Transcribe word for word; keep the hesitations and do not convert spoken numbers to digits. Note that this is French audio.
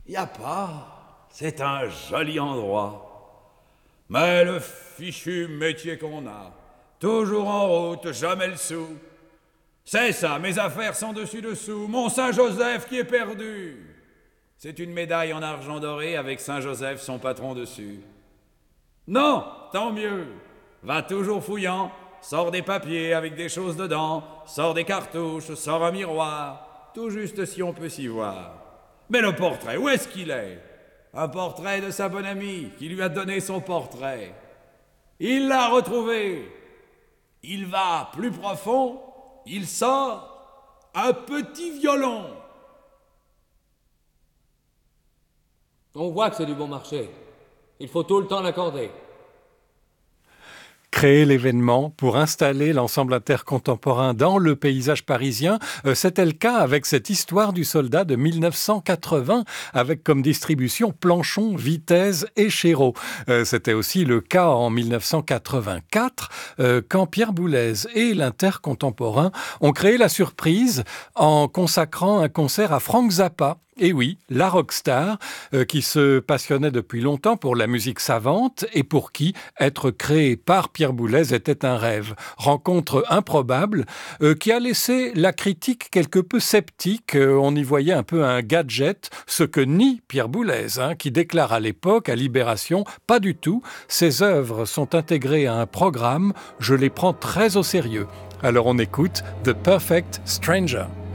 Y a pas. C'est un joli endroit. Mais le fichu métier qu'on a, toujours en route, jamais le sou. C'est ça, mes affaires sont dessus-dessous, mon Saint-Joseph qui est perdu. C'est une médaille en argent doré avec Saint-Joseph, son patron dessus. Non, tant mieux. Va toujours fouillant, sors des papiers avec des choses dedans, sors des cartouches, sors un miroir, tout juste si on peut s'y voir. Mais le portrait, où est-ce qu'il est? Un portrait de sa bonne amie qui lui a donné son portrait. Il l'a retrouvé. Il va plus profond, il sort un petit violon. On voit que c'est du bon marché. Il faut tout le temps l'accorder. Créer l'événement pour installer l'ensemble intercontemporain dans le paysage parisien. Euh, c'était le cas avec cette histoire du soldat de mille neuf cent quatre-vingts, avec comme distribution Planchon, Vitesse et Chéreau. Euh, c'était aussi le cas en mille neuf cent quatre-vingt-quatre, euh, quand Pierre Boulez et l'intercontemporain ont créé la surprise en consacrant un concert à Frank Zappa. Et oui, la rockstar, euh, qui se passionnait depuis longtemps pour la musique savante et pour qui être créé par Pierre Boulez était un rêve. Rencontre improbable euh, qui a laissé la critique quelque peu sceptique. Euh, on y voyait un peu un gadget, ce que nie Pierre Boulez, hein, qui déclare à l'époque, à Libération, pas du tout. Ses œuvres sont intégrées à un programme, je les prends très au sérieux. Alors on écoute The Perfect Stranger.